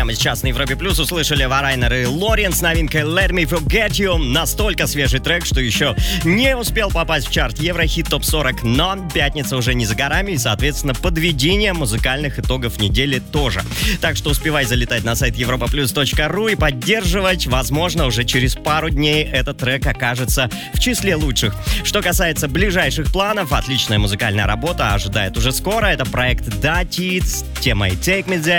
прямо сейчас на Европе Плюс услышали Варайнер и Лорен с новинкой Let Me Forget You. Настолько свежий трек, что еще не успел попасть в чарт Еврохит ТОП 40, но пятница уже не за горами и, соответственно, подведение музыкальных итогов недели тоже. Так что успевай залетать на сайт europaplus.ru и поддерживать. Возможно, уже через пару дней этот трек окажется в числе лучших. Что касается ближайших планов, отличная музыкальная работа ожидает уже скоро. Это проект Dati с темой Take Me There.